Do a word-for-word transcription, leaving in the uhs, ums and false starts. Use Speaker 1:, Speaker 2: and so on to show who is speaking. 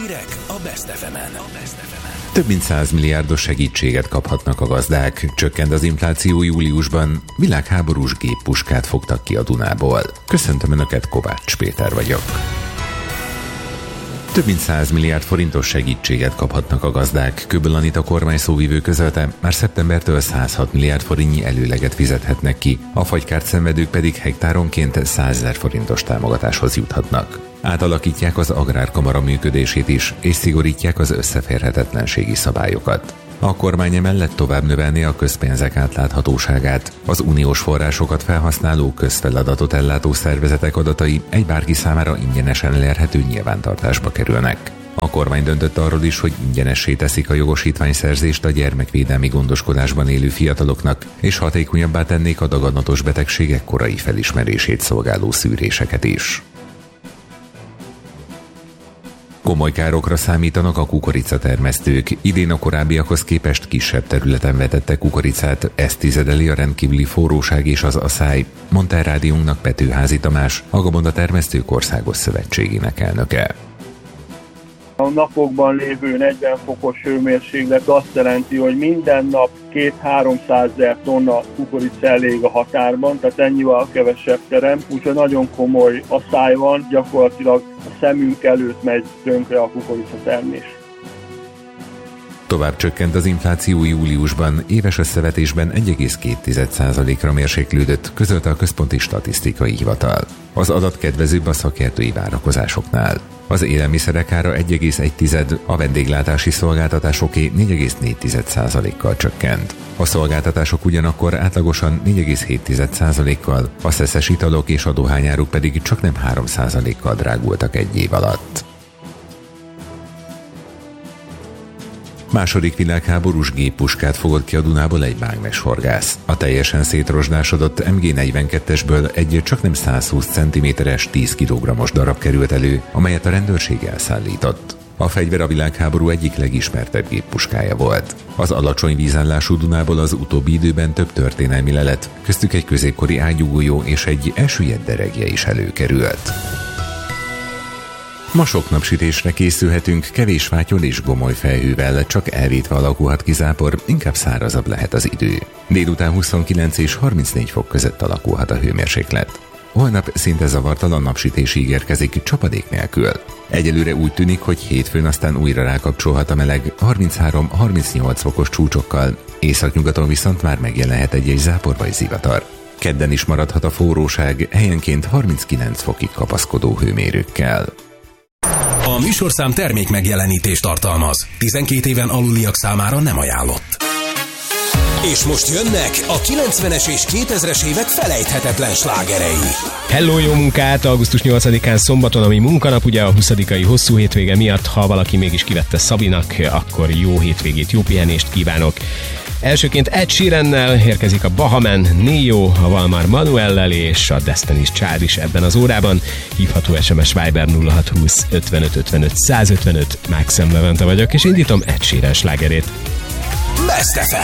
Speaker 1: Hírek a Best ef emen.
Speaker 2: Több mint száz milliárdos segítséget kaphatnak a gazdák. Csökkent az infláció júliusban. Világháborús géppuskát fogtak ki a Dunából. Köszöntöm Önöket, Kovács Péter vagyok. Több mint száz milliárd forintos segítséget kaphatnak a gazdák. Köböl Anita kormány szóvivő közölte, már szeptembertől száz hat milliárd forintnyi előleget fizethetnek ki, a fagykárt szenvedők pedig hektáronként százezer forintos támogatáshoz juthatnak. Átalakítják az Agrárkamara működését is, és szigorítják az összeférhetetlenségi szabályokat. A kormány emellett tovább növelni a közpénzek átláthatóságát. Az uniós forrásokat felhasználó közfeladatot ellátó szervezetek adatai egy bárki számára ingyenesen elérhető nyilvántartásba kerülnek. A kormány döntött arról is, hogy ingyenessé teszik a jogosítványszerzést a gyermekvédelmi gondoskodásban élő fiataloknak, és hatékonyabbá tennék a daganatos betegségek korai felismerését szolgáló szűréseket is. Komoly károkra számítanak a kukoricatermesztők. Idén a korábbiakhoz képest kisebb területen vetettek kukoricát, ezt tizedeli a rendkívüli forróság és az aszály, mondta a rádiónknak Petőházy Tamás, a Gabonda Termesztők Országos Szövetségének elnöke.
Speaker 3: A napokban lévő negyven fokos hőmérséklet azt jelenti, hogy minden nap két-háromszázezer tonna kukorica elég a határban, tehát ennyivel kevesebb terem, úgyhogy nagyon komoly asszály van, gyakorlatilag a szemünk előtt megy tönkre a kukoricatermés.
Speaker 2: Tovább csökkent az infláció júliusban, éves összevetésben egy egész két százalékra mérséklődött, közölte a Központi Statisztikai Hivatal. Az adat kedvezőbb a szakértői várakozásoknál. Az élelmiszerek ára egy egész egy, a vendéglátási szolgáltatásoké négy egész négy százalékkal csökkent. A szolgáltatások ugyanakkor átlagosan négy egész hét százalékkal, a szeszes italok és a dohányáruk pedig csak nem három százalékkal drágultak egy év alatt. Második világháborús géppuskát fogott ki a Dunából egy mágnes horgász. A teljesen szétrozsdásodott em gé negyvenkettesből egy csaknem száz húsz centiméteres tíz kilogrammos darab került elő, amelyet a rendőrség elszállított. A fegyver a világháború egyik legismertebb géppuskája volt. Az alacsony vízállású Dunából az utóbbi időben több történelmi lelet, köztük egy középkori ágyúgolyó és egy elsüllyedt deregje is előkerült. Ma sok napsütésre készülhetünk, kevés fátyol és gomoly felhővel, csak elvétve alakulhat ki zápor, inkább szárazabb lehet az idő. Délután huszonkilenc és harmincnégy fok között alakulhat a hőmérséklet. Holnap szinte zavartalan napsütés ígérkezik, csapadék nélkül. Egyelőre úgy tűnik, hogy hétfőn aztán újra rákapcsolhat a meleg, harminchárom-harmincnyolc fokos csúcsokkal, északnyugaton viszont már megjelenhet egy-egy zápor vagy zivatar. Kedden is maradhat a forróság, helyenként harminckilenc fokig kapaszkodó hőmérőkkel.
Speaker 1: A műsorszám termék megjelenítést tartalmaz. tizenkét éven aluliak számára nem ajánlott. És most jönnek a kilencvenes és kétezres évek felejthetetlen slágerei.
Speaker 4: Hello, jó munkát! augusztus nyolcadikán szombaton, ami munkanap, ugye a huszadikai hosszú hétvége miatt, ha valaki mégis kivette Szabinak, akkor jó hétvégét, jó pihenést kívánok. Elsőként Ed Sheerannel érkezik a Bahaman, Neo, a Valmar Manuellel és a Destiny's Child is ebben az órában. Hívható es em es Viber nulla hat húsz ötvenöt ötvenöt százötvenöt. Maxim Levente vagyok, és indítom Ed Sheeran slágerét.
Speaker 1: Best ef em.